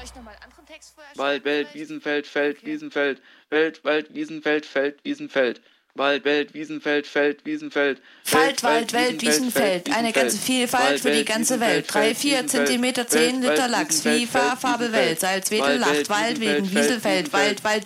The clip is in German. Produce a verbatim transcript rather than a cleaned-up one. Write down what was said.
ich nochmal einen anderen Text vorher Wald, Welt, Wiesenfeld, Feld, Wiesenfeld, Welt, Wald, Wiesenfeld, Feld, Wiesenfeld. Wald, Welt, Wiesenfeld, Feld, Wiesenfeld. Wald, Wald, Welt, Wiesenfeld. Eine ganze Vielfalt für die ganze Welt. Drei, vier Zentimeter, zehn Liter Lachs. FIFA, Farbe, Welt. Salzwedel, Lacht, Wald, Wegen, Wieselfeld, Wald, Wald.